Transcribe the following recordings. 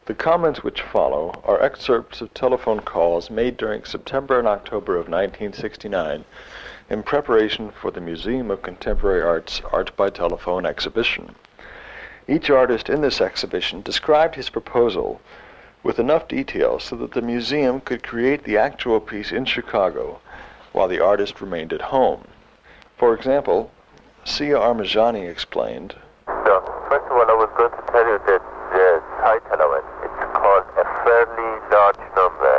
The comments which follow are excerpts of telephone calls made during September and October of 1969 in preparation for the Museum of Contemporary Art's Art by Telephone exhibition. Each artist in this exhibition described his proposal with enough detail so that the museum could create the actual piece in Chicago while the artist remained at home. For example, Sia Armajani explained, So, first of all, I was going to tell you that the title of it, it's called A Fairly Large Number,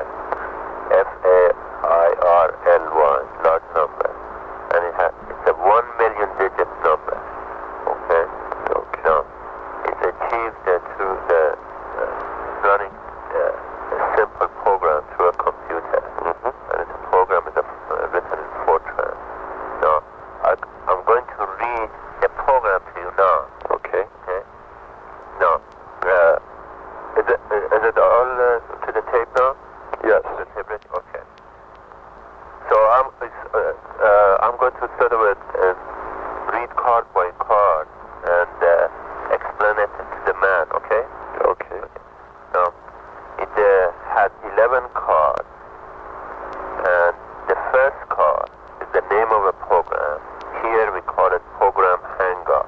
F-A-I-R-L-Y, large number. And it's a 1 million digit number, okay? Now, it's achieved through the running a simple program through a computer. And the program is written in Fortran. Now, I'm going to read the program to you now. Okay. Now, is it all to the tape now? yes, The tape ready? Okay. So I'm going to sort of read card by card and explain it to the man. Okay. okay. Now, it has 11 cards, and the first card is the name of a program. Here we call it Program Hang-Up.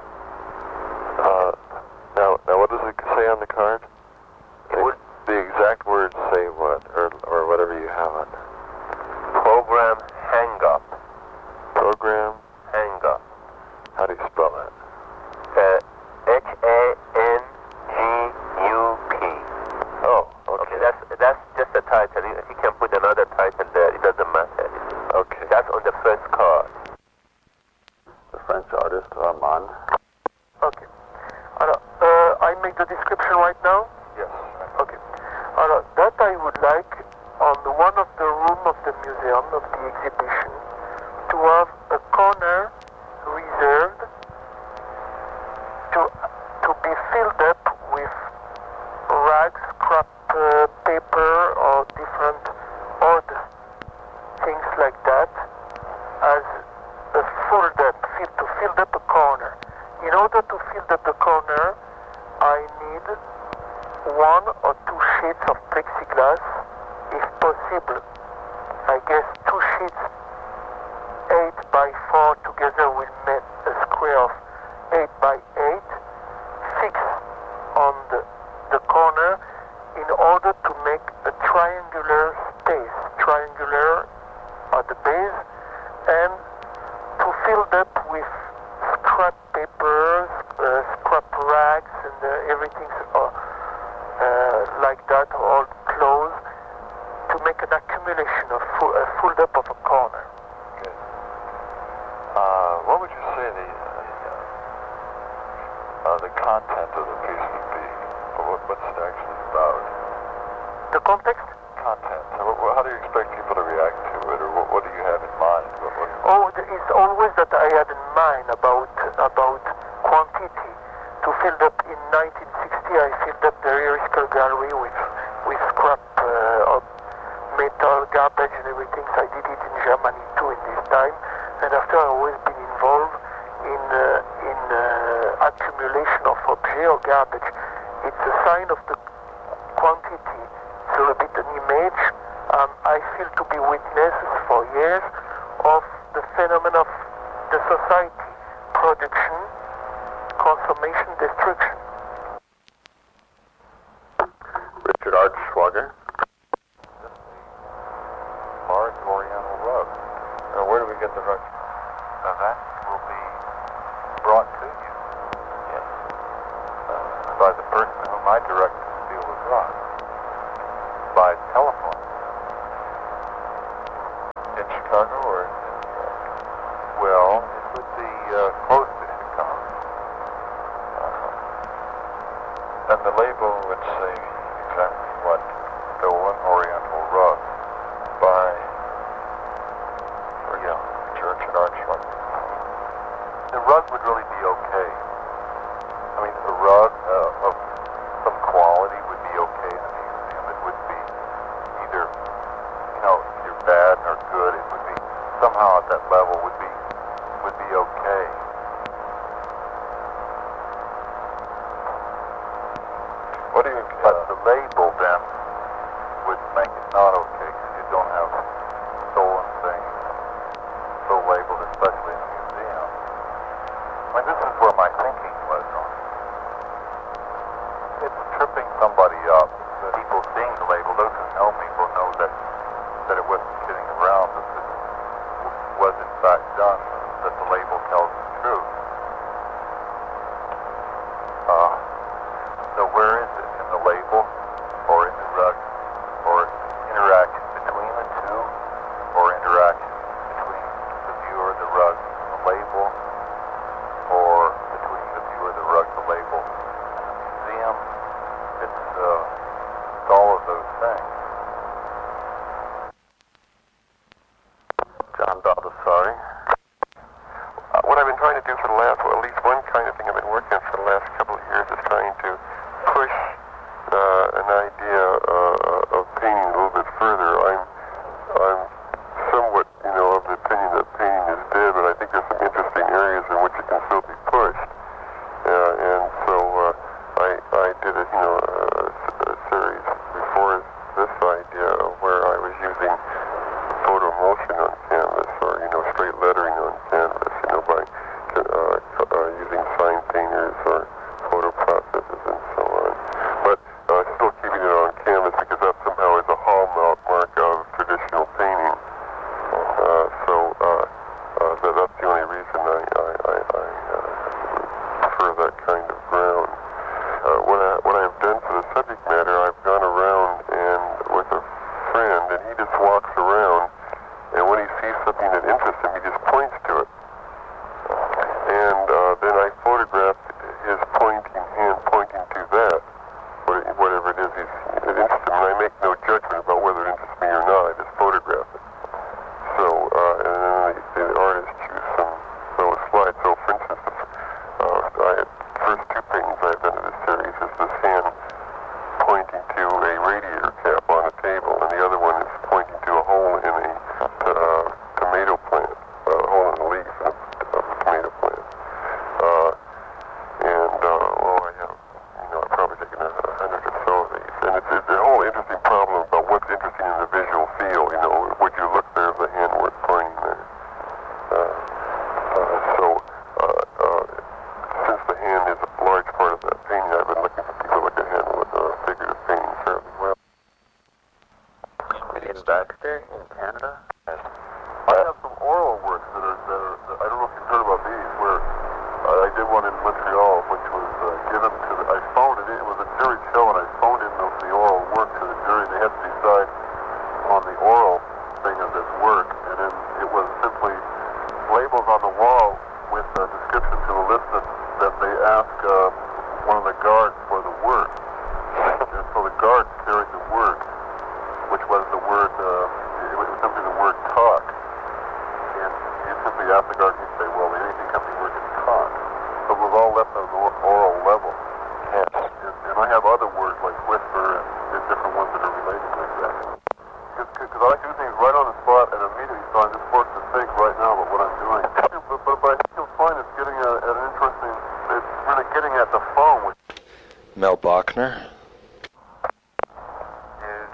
Now what does it say on the card? The exact words say what, or whatever you have on. Program Hang-Up. Program. Hang-Up. How do you spell that? H-A-N-G-U-P. Oh, Okay, that's just the title. He can put another title there. It doesn't matter. Okay. That's on the first card. The French artist Armand. Okay. I make the description right now? Yes. Okay. That I would like on one of the room of the museum, of the exhibition, to have a corner reserved to be filled up with rags, scrap paper, or different odd things like that, as a to fill up a corner. In order to fill up the corner, I need 1 or 2 sheets of plexiglass, if possible. I guess 2 sheets, 8 by 4 together will make a square of 8 by 8, fixed on the corner in order to make a triangular space, triangular at the base, and to fill up with scrap papers, scrap rags, and everything like that, all clothes, to make an accumulation of a full up of a corner. Good. What would you say the content of the piece would be? What's it actually about? The context? Content. How do you expect people to react to it, or what do you have in mind? It's always that I had in mind about quantity. To fill up in 1960, I filled up the Eriskel Gallery with scrap of metal, garbage, and everything. So I did it in Germany too in this time. And after I've always been involved in accumulation of objects or garbage. It's a sign of the quantity. It's a little bit an image. I feel to be witnesses for years of the phenomenon of the society, production, consummation, destruction. Richard Artschwager. Large Oriental rug. Now, where do we get the rug? Now that will be brought to you. Yes. By the person whom I directed to deal with rugs. By telephone. In Chicago or in New York? Well, it would be close to Chicago. And the label would say exactly what? The one Oriental rug by Richard Artschwager. The rug would really be okay. I mean, a rug of some quality would be okay in a museum. It would be either, either bad or good. It would be somehow at that level would be okay. What do you? But the label then would make it not okay because you don't have stolen things so labeled, especially in a museum. I mean, this is where my thinking was on. It's tripping somebody up. People seeing the label, those who know me will know that it wasn't kidding around, that this was in fact done, that the label tells the truth. So where is it? In the label, or in the rug, or interaction between the two, or interaction between the viewer, the rug, the label, or between the viewer, the rug, the label, and the museum? It's all of those things. John Baldessari. What I've been trying to do for the last, well, at least one kind of thing I've been working on for the last couple of years is trying to push an idea of painting a little bit further. I'm somewhat, of the opinion that painting is dead, but I think there's some interesting areas in which it can still be pushed. And so I did a series before this idea where I was using photo motion on canvas, or straight lettering on canvas, by using sign painters or photo processes and so on. But still keeping it on canvas because that somehow is a hallmark of traditional painting. That's the only reason I prefer that kind of ground. What I've done for the subject matter, I've gone around and with a friend, and he just walks around, and when he sees something that interests him, he just points to it. And then I photographed his hand pointing to that, whatever it is it interests him, and I make no judgment about whether it interests me or not. I just photograph it. So, and then the artist choose some slides. So, for instance, the first two paintings I've done in this series is this hand pointing to a radiator cap on a table, and the other one is pointing to a hole in a tomato plant, a hole in the leaf of a tomato plant. I have, I've probably taken 100 or so of these, and it's a whole interesting problem about what's interesting in the visual field. Would you look there if the hand weren't pointing there? Since the hand is a large part of that painting, I've been looking for people that can handle figurative painting fairly well. In Baxter, in Canada? I have some oral works that are I don't know if you've heard about these, where I did one in Montreal, which was given to I phoned it in. It was a jury show, and I phoned in the oral work to the jury. They had to decide on the oral thing of this work, and then it was simply labels on the wall with a description to the list that they asked one of the guards for the word. And so the guard carried the word, which was the word, it was simply the word talk. And you simply ask the guard, and he'd say, well, anything comes the word is talk. So it was all left on the oral level. Yes. And I have other words like whisper and different ones that are related like that. Because I like to do things right on the spot and immediately, so I'm just forced to think right now about what I'm doing. But I think you'll find it's getting at an interesting, it's really getting at the phone. Mel Bachner. Is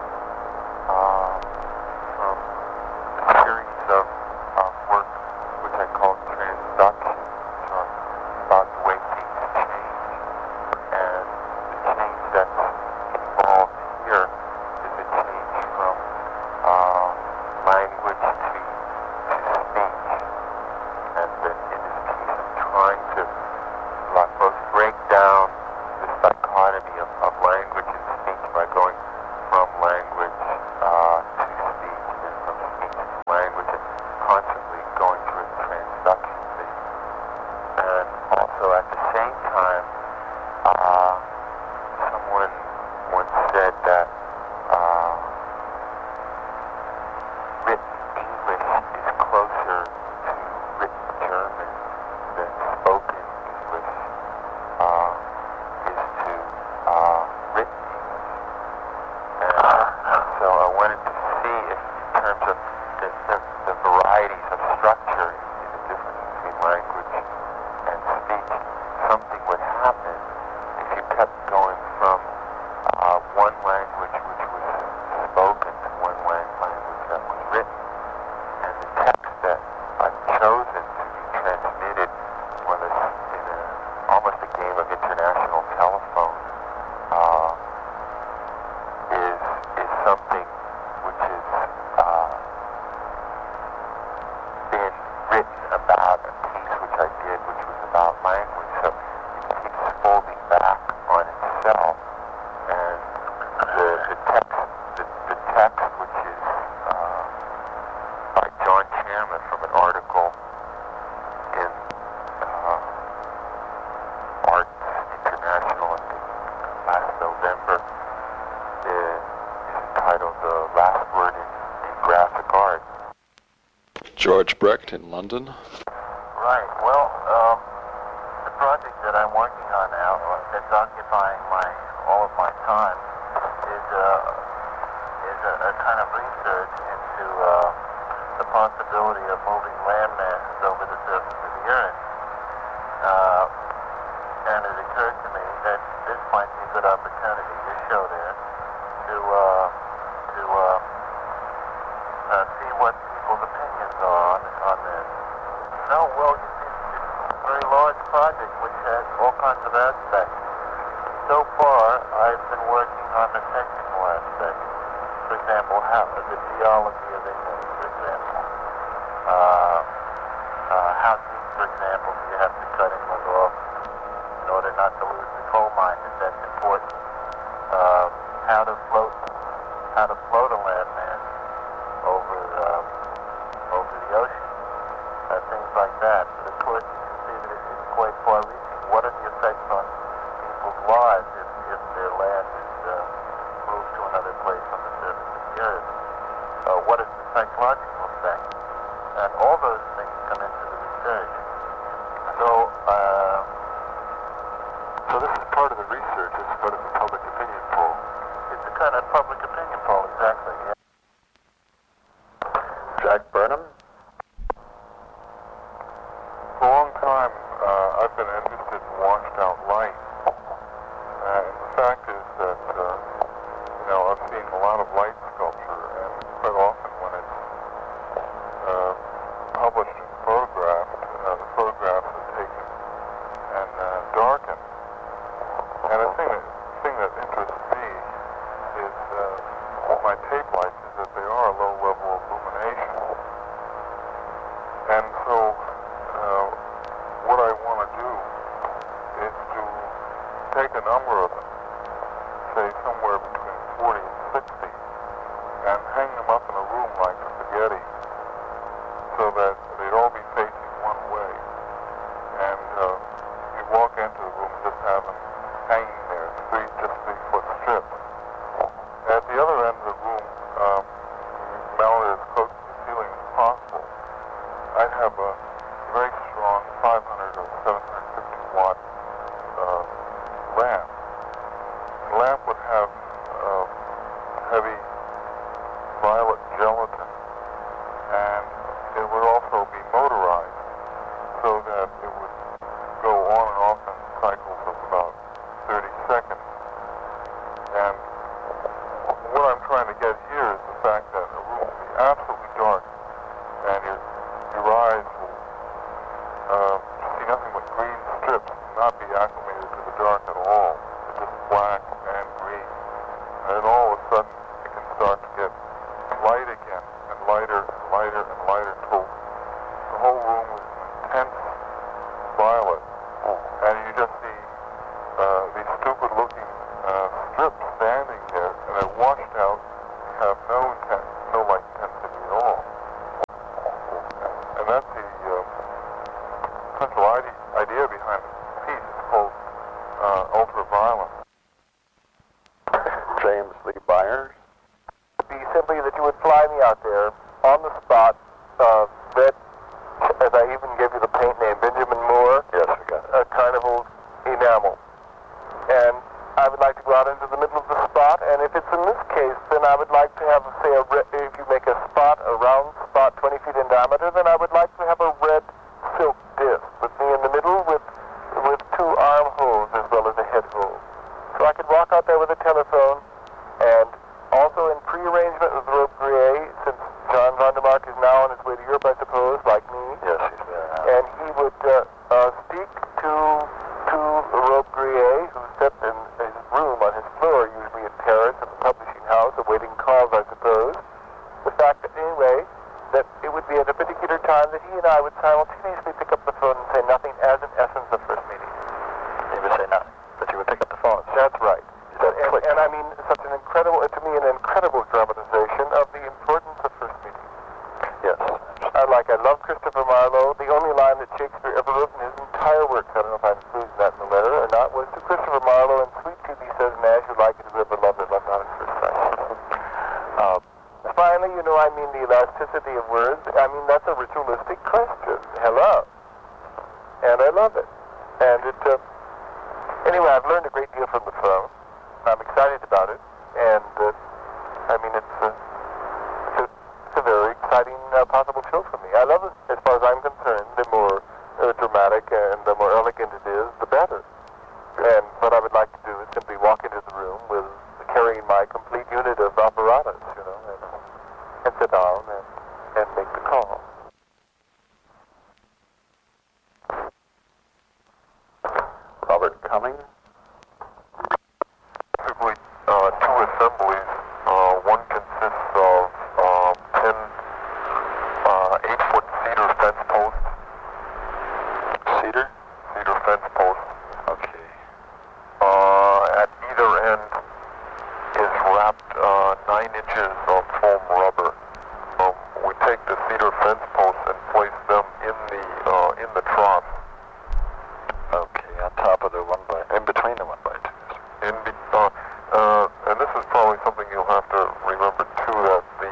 from a series of work which I call transduction, which are about the way things change. And the change that's involved here is a change from language to speech. And that in this piece I'm trying to both break down this dichotomy of language and speech by going from language to speech, and from speech to language, and constantly going through a transduction phase. And also at the same time, someone once said that written English is closer to written German than spoken English is to written English. And so I wanted to see if, in terms of the varieties of structure in the difference between language and speech, something would happen if you kept going from cell. And the text, which is by John Chandler from an article in Arts International, I think, last November, is entitled "The Last Word in Graphic Art." George Brecht in London. Right. Well, the project that I'm working on now, that's occupying all of my time, is a kind of research into the possibility of moving land masses over the surface of the Earth. And it occurred to me that this might be a good opportunity, this show there, to see what people's opinions are on this. No, well, you see, it's a very large project which has all kinds of aspects. So far, I've been working on the technical aspect. For example, the geology of England, for example. How deep, for example, do you have to cut England off in order not to lose the coal mine, if that's important? How to float a landmass over the ocean, things like that. But of course, you can see that it's quite far-reaching. What are the effects on people's lives if their land is moved to another place on the surface of the Earth? What is the psychological effect? And all those things come into the research. So this is part of the research. It's part of the public opinion poll. It's a kind of public opinion poll, exactly. Yeah. Jack Burnham. For a long time, I've been interested in washed-out light. And the fact is that, I've seen a lot of light sculpture, and quite often when it's published and photographed, the photographs are taken and darkened. And the thing that interests me is my tape lights is that they are a low level of illumination. And so what I want to do is to take a number of them, say somewhere between 40 and 60, and hang them up in a room like spaghetti so that they'd all be facing one way. And you walk into the room and just have them hanging there, just 3-foot strips. At the other end of the room, mounted as close to the ceiling as possible, I'd have a very strong 500 or 750 watt lamp. The lamp would have heavy violet gelatin, and it would also be motorized so that it would go on and off in cycles of about 30 seconds. And what I'm trying to get here is the fact that a room will be absolutely dark, and your eyes will see nothing but green strips, not be acclimated to the dark at all. It's just black and green. And then all of a sudden, it can start to get light again, and lighter and lighter and lighter, until the whole room is intense violet. And you just see these stupid-looking strips standing there, and they're washed out, have no light intensity at all. And that's the central idea behind the piece. It's called ultraviolet. James Lee Byers. It would be simply that you would fly me out there on the spot, red, as I even gave you the paint name, Benjamin Moore. Yes, we got it. Carnival enamel. And I would like to go out into the middle of the spot, and if it's in this case, then I would like to have, say, if you make a round spot 20 feet in diameter, then I would like to have a red silk disc with me in the middle with 2 armholes as well as a head hole. So I could walk out there with a telephone, and also in pre-arrangement with Rob Gray, since John Vandermark is now on his way to Europe, I suppose, like me. Yes, he's there now. And he would speak to Rob Gray, who sits in his room on his floor, usually in Paris, at the publishing house, awaiting calls, I suppose. The fact that, anyway, that it would be at a particular time that he and I would simultaneously pick up the phone and say nothing, as in essence the first meeting. He would say nothing, but you would pick up the phone. That's right. mean, the elasticity of words, I mean, that's a ritualistic question. Hello. And I love it. And it, anyway, I've learned a great deal from the phone. I'm excited about it. And, I mean, it's a very exciting possible show for me. I love it. As far as I'm concerned, the more dramatic and the more elegant it is, the better. And what I would like to do is simply walk into the room with carrying my complete unit of apparatus, you know, and sit down and make the call. Robert Cummings. Basically, two assemblies. One consists of 10 8-foot cedar fence posts. Cedar? Cedar fence posts. Okay. At either end is wrapped 9 inches of foam rubber. We take the cedar fence posts and place them in the trough. Okay, on top of the in between the 1x2s. And this is probably something you'll have to remember too, that the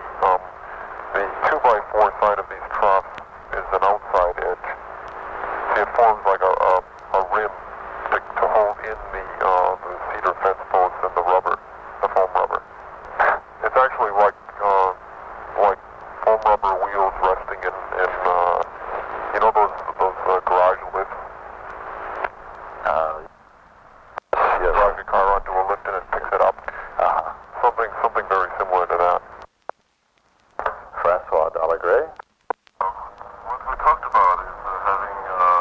2x4 side of these troughs is an outside edge. See, it forms like a rim to hold in the cedar fence posts and the rubber, the foam rubber. It's actually like foam rubber wheels resting in you know those garage lifts. Yes. Drive your car onto a lift and it picks it up. Something very similar to that. Francois Dallegray. What we talked about is having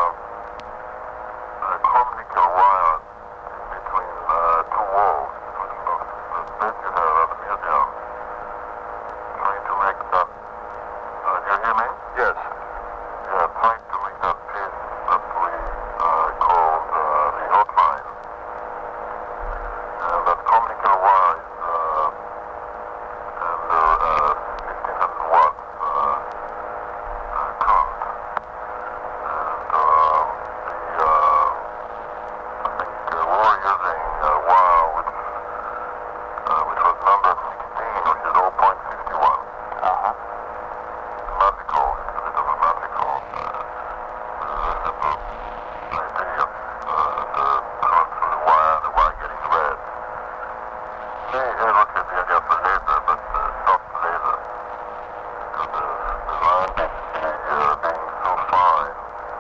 a communicator wire between two walls, between the space you have at the museum. Trying to make that. Do you hear me? Yes. Yeah, trying to make that piece that we called the outline. And that communicator wire is under 1500 watts current. And I think we were using a wire which was number 16, which is 0.51. Mathematical, it's a bit of a mathematical idea of the current through the wire getting read. May look at the idea for laser, but soft laser. Because the line being so fine,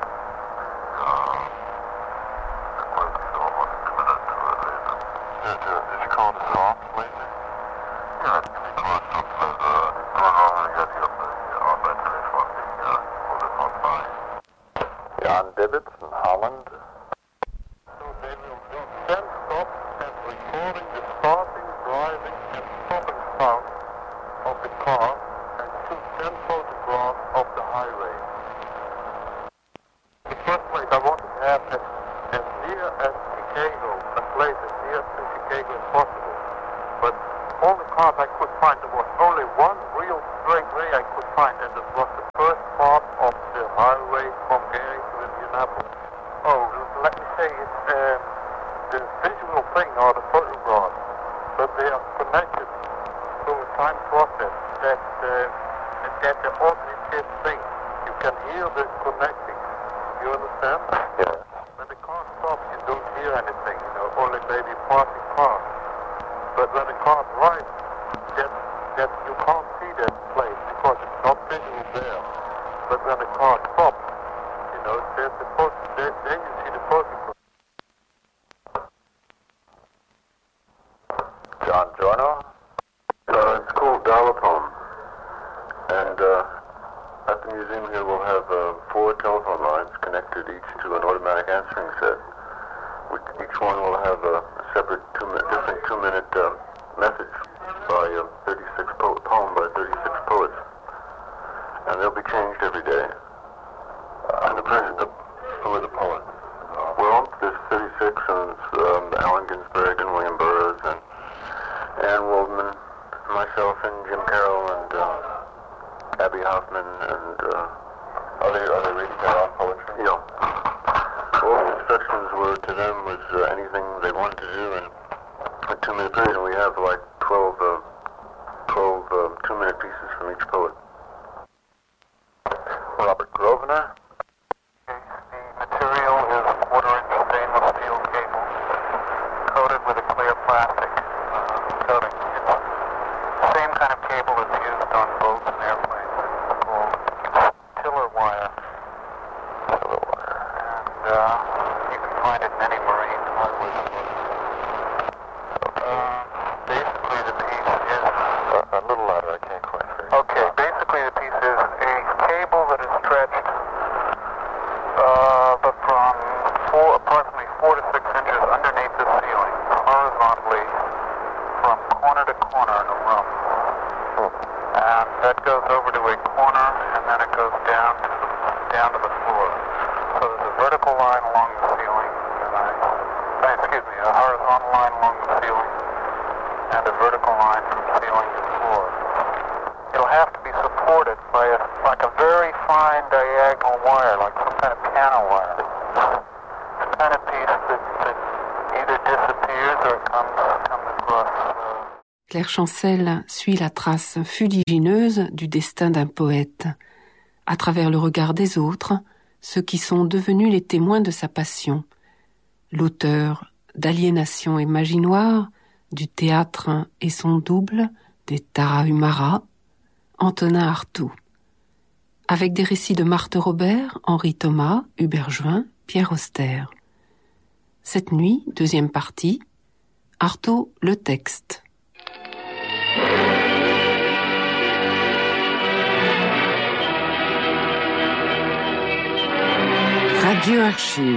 the quality is almost similar to a laser. Is it called a soft laser? Yeah, it can be called a soft laser. It goes on the idea of the battery for being almost fine. Jan Dibbits in Holland. So they will do 10 stops and recording the starting, driving, and stopping sound of the car and shoot 10 photographs of the highway. In the first place, I want to have as near as Chicago, a place as near to Chicago as possible. But all the cars I could find, there was only one real straight way I could find, and it was the first part of the highway from Gary to Indianapolis. Oh, let me say it's the visual thing or the photographs, but they are connected through a time process that the ordinary thing. You can hear the connecting. You understand? Yes. When the car stops, you don't hear anything, you know, only maybe passing cars. But when the car drives, that you can't see that place because it's not visual there. But when the car stops, you know, there's the then you see the photograph. John Giorno. It's called Dial-A-Phone. And at the museum here we'll have 4 telephone lines connected each to an automatic answering set. Each one will have a separate different 2-minute message by 36 poem by 36 poets. And they'll be changed every day. And who are the poets? Well, there's 36, and Allen Ginsberg and William Burroughs and Ann Waldman, myself and Jim Carroll and Abby Hoffman and are they reading their own poetry? Yeah. All the instructions were to them was anything they wanted to do in a 2-minute period, and we have like 12 2-minute pieces from each poet. Robert Grosvenor. The material is a quarter-inch stainless steel cable coated with a clear plastic coating. It's the same kind of cable that's used on boats and airplanes. It's called tiller wire. Tiller wire. And you can find it in any marine hardware store. Basically, the piece is... A little louder, I can't quite hear you. Okay, basically the piece is a cable that is stretched but from approximately 4 to 6 inches underneath the ceiling, horizontally, from corner to corner in a room. And that goes over to a corner, and then it goes down to the floor. So there's a vertical line along the ceiling, a horizontal line along the ceiling, and a vertical line from ceiling to floor. It'll have to be supported by a very fine diagonal wire, like some kind of piano wire. The kind of piece that either disappears or comes across. Claire Chancel suit la trace fuligineuse du destin d'un poète, à travers le regard des autres, ceux qui sont devenus les témoins de sa passion. L'auteur d'Aliénation imaginoire, du théâtre et son double, des Tarahumara, Antonin Artaud. Avec des récits de Marthe Robert, Henri Thomas, Hubert Join, Pierre Auster. Cette nuit, deuxième partie, Artaud, le texte. Radio Archive.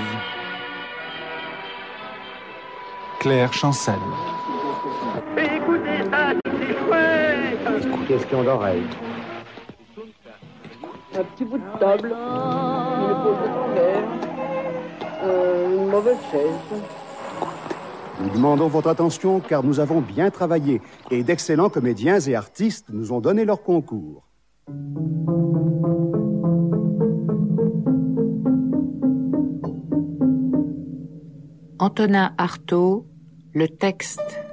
Claire Chancel. Écoutez ça, c'est chouette. Question d'oreille. Un petit bout de table, une épaule de fer, une mauvaise chaise. Nous demandons votre attention car nous avons bien travaillé et d'excellents comédiens et artistes nous ont donné leur concours. Antonin Artaud, le texte.